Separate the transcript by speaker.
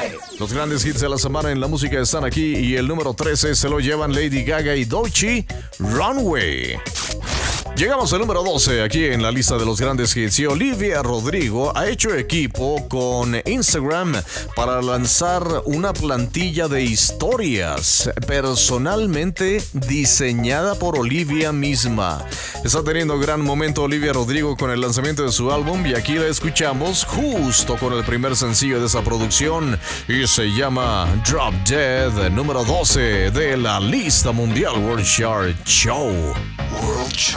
Speaker 1: Los grandes hits de la semana en la música están aquí y el número 13 se lo llevan Lady Gaga y Doechii, Runway. Llegamos al número 12 aquí en la lista de los grandes hits y Olivia Rodrigo ha hecho equipo con Instagram para lanzar una plantilla de historias personalmente diseñada por Olivia misma. Está teniendo gran momento Olivia Rodrigo con el lanzamiento de su álbum y aquí la escuchamos justo con el primer sencillo de esa producción y se llama Drop Dead, número 12 de la lista mundial World Chart Show. World Chart.